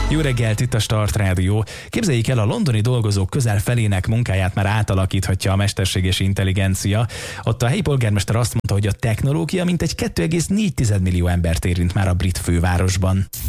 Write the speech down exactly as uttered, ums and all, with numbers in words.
Jó reggelt, itt a Start Rádió. Képzeljék el, a londoni dolgozók közel felének munkáját már átalakíthatja a mesterséges intelligencia. Ott a helyi polgármester azt mondta, hogy a technológia mintegy két egész négy millió embert érint már a brit fővárosban.